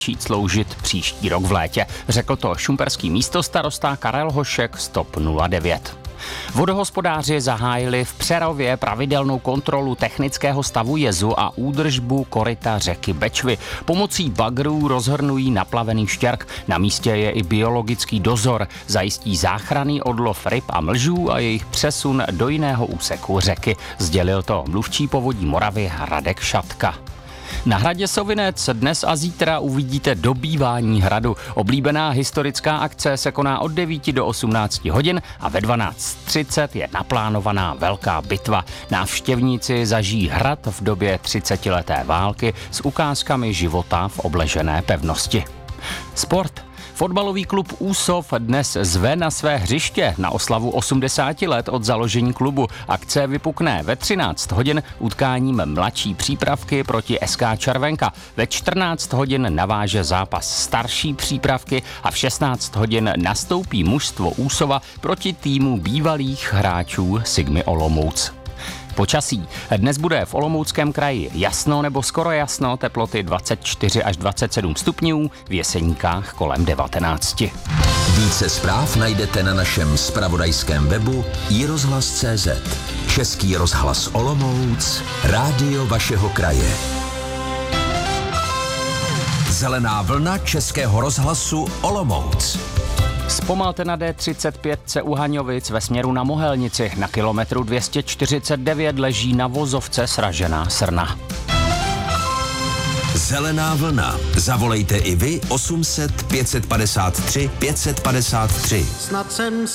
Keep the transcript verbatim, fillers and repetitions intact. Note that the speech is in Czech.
začít sloužit příští rok v létě. Řekl to šumperský místostarosta Karel Hošek z TOP nula devět. Vodohospodáři zahájili v Přerově pravidelnou kontrolu technického stavu jezu a údržbu koryta řeky Bečvy. Pomocí bagrů rozhrnují naplavený štěrk. Na místě je i biologický dozor. Zajistí záchranný odlov ryb a mlžů a jejich přesun do jiného úseku řeky. Sdělil to mluvčí Povodí Moravy Radek Šatka. Na hradě Sovinec dnes a zítra uvidíte dobývání hradu. Oblíbená historická akce se koná od devíti do osmnácti hodin a ve dvanáct třicet je naplánovaná velká bitva. Návštěvníci zažijí hrad v době třicetileté války s ukázkami života v obležené pevnosti. Sport. Fotbalový klub Úsov dnes zve na své hřiště na oslavu osmdesáti let od založení klubu. Akce vypukne ve třináct hodin utkáním mladší přípravky proti S K Červenka. Ve čtrnáct hodin naváže zápas starší přípravky a v šestnáct hodin nastoupí mužstvo Úsova proti týmu bývalých hráčů Sigmy Olomouc. Počasí. Dnes bude v Olomouckém kraji jasno nebo skoro jasno, teploty dvacet čtyři až dvacet sedm stupňů, v Jeseníkách kolem devatenáct. Více zpráv najdete na našem zpravodajském webu i rozhlas tečka cé zet. Český rozhlas Olomouc, rádio vašeho kraje. Zelená vlna Českého rozhlasu Olomouc. Zpomalte na D třicet pět u Haňovic ve směru na Mohelnici. Na kilometru dvě stě čtyřicet devět leží na vozovce sražená srna. Zelená vlna. Zavolejte i vy osm set pět set padesát tři pět set padesát tři. Snad jsem